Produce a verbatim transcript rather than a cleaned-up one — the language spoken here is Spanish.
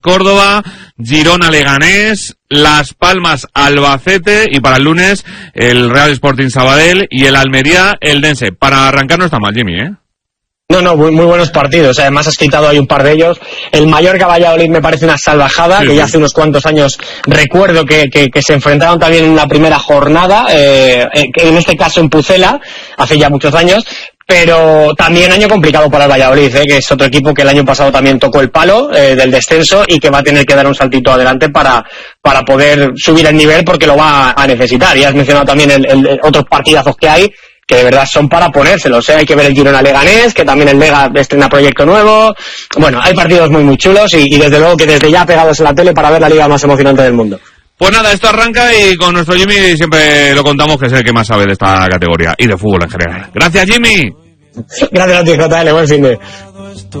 Córdoba, Girona Leganés, Las Palmas Albacete y para el lunes el Real Sporting Sabadell y el Almería Eldense. Para arrancar no está mal, Jimmy, ¿eh? No, no, muy, muy buenos partidos. Además has citado ahí un par de ellos. El Mallorca Valladolid me parece una salvajada, sí, que ya hace unos cuantos años recuerdo que, que, que se enfrentaron también en la primera jornada, eh, que en este caso en Pucela, hace ya muchos años. Pero también año complicado para el Valladolid, ¿eh? Que es otro equipo que el año pasado también tocó el palo eh, del descenso y que va a tener que dar un saltito adelante para, para poder subir el nivel porque lo va a necesitar. Y has mencionado también el, el, otros partidazos que hay que de verdad son para ponérselos, ¿eh? Hay que ver el Girona Leganés, que también el Lega estrena proyecto nuevo. Bueno, hay partidos muy muy chulos y, y desde luego que desde ya pegados en la tele para ver la liga más emocionante del mundo. Pues nada, esto arranca y con nuestro Jimmy siempre lo contamos, que es el que más sabe de esta categoría y de fútbol en general. Gracias, Jimmy. Gracias a ti, J L, buen fin de...